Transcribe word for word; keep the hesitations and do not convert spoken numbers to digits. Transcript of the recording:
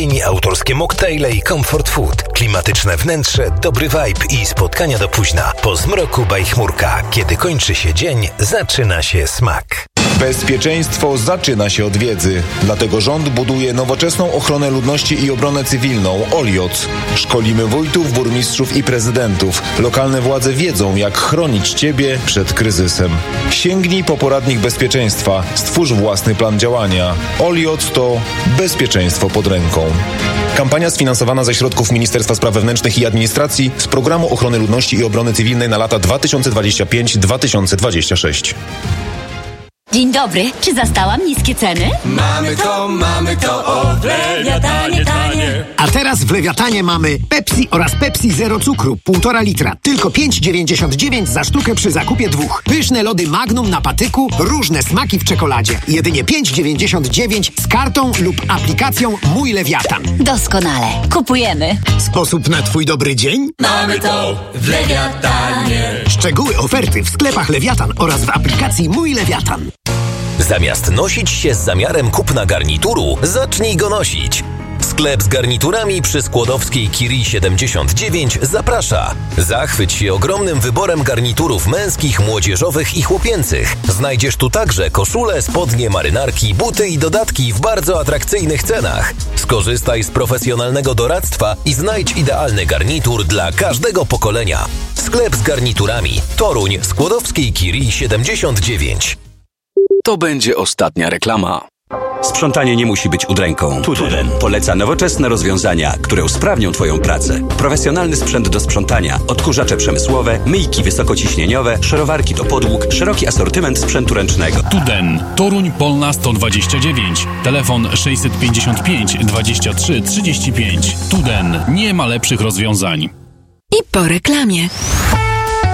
Autorskie mocktaile i comfort food, klimatyczne wnętrze, dobry vibe i spotkania do późna. Po zmroku bajchmurka. Kiedy kończy się dzień, zaczyna się smak. Bezpieczeństwo zaczyna się od wiedzy. Dlatego rząd buduje nowoczesną ochronę ludności i obronę cywilną O L I O C. Szkolimy wójtów, burmistrzów i prezydentów. Lokalne władze wiedzą, jak chronić Ciebie przed kryzysem. Sięgnij po poradnik bezpieczeństwa. Stwórz własny plan działania. O L I O C to bezpieczeństwo pod ręką. Kampania sfinansowana ze środków Ministerstwa Spraw Wewnętrznych i Administracji z Programu Ochrony Ludności i Obrony Cywilnej na lata dwa tysiące dwudziesty piąty do dwa tysiące dwudziestego szóstego. Dzień dobry, czy zastałam niskie ceny? Mamy to, mamy to, o w Lewiatanie tanie. A teraz w Lewiatanie mamy Pepsi oraz Pepsi Zero Cukru, półtora litra. Tylko pięć dziewięćdziesiąt dziewięć za sztukę przy zakupie dwóch. Pyszne lody Magnum na patyku, różne smaki w czekoladzie. Jedynie pięć dziewięćdziesiąt dziewięć z kartą lub aplikacją Mój Lewiatan. Doskonale, kupujemy. Sposób na Twój dobry dzień? Mamy to w Lewiatanie. Szczegóły oferty w sklepach Lewiatan oraz w aplikacji Mój Lewiatan. Zamiast nosić się z zamiarem kupna garnituru, zacznij go nosić. Sklep z garniturami przy Skłodowskiej Curie siedemdziesiąt dziewięć zaprasza. Zachwyć się ogromnym wyborem garniturów męskich, młodzieżowych i chłopięcych. Znajdziesz tu także koszule, spodnie, marynarki, buty i dodatki w bardzo atrakcyjnych cenach. Skorzystaj z profesjonalnego doradztwa i znajdź idealny garnitur dla każdego pokolenia. Sklep z garniturami. Toruń, Skłodowskiej Curie siedemdziesiąt dziewięć. To będzie ostatnia reklama. Sprzątanie nie musi być udręką. Tuden poleca nowoczesne rozwiązania, które usprawnią Twoją pracę. Profesjonalny sprzęt do sprzątania, odkurzacze przemysłowe, myjki wysokociśnieniowe, szorowarki do podłóg, szeroki asortyment sprzętu ręcznego. Tuden. Toruń Polna sto dwadzieścia dziewięć. Telefon sześćset pięćdziesiąt pięć dwadzieścia trzy trzydzieści pięć. Tuden. Nie ma lepszych rozwiązań. I po reklamie.